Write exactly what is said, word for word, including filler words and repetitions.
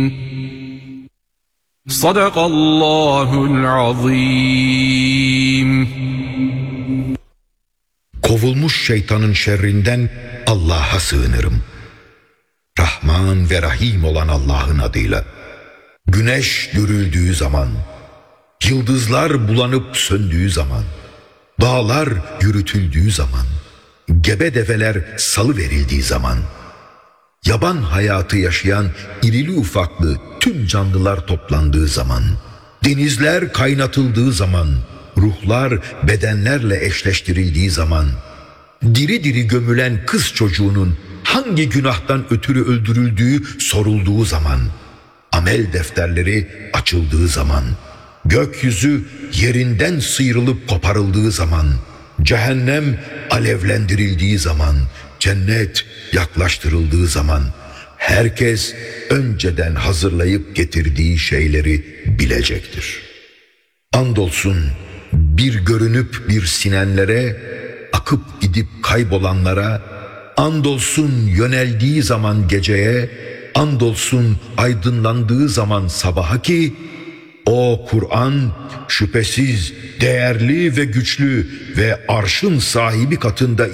Sadakallahul azim. Kovulmuş şeytanın şerrinden Allah'a sığınırım. Rahman ve Rahim olan Allah'ın adıyla. Güneş görüldüğü zaman, yıldızlar bulanıp söndüğü zaman, dağlar yürütüldüğü zaman, gebe develer salı verildiği zaman, yaban hayatı yaşayan irili ufaklı tüm canlılar toplandığı zaman, denizler kaynatıldığı zaman, ruhlar bedenlerle eşleştirildiği zaman, diri diri gömülen kız çocuğunun hangi günahtan ötürü öldürüldüğü sorulduğu zaman, amel defterleri açıldığı zaman, gökyüzü yerinden sıyrılıp koparıldığı zaman, cehennem alevlendirildiği zaman, cennet yaklaştırıldığı zaman, herkes önceden hazırlayıp getirdiği şeyleri bilecektir. Andolsun bir görünüp bir sinenlere, akıp gidip kaybolanlara, andolsun yöneldiği zaman geceye, andolsun aydınlandığı zaman sabaha ki, o Kur'an şüphesiz değerli ve güçlü ve arşın sahibi katında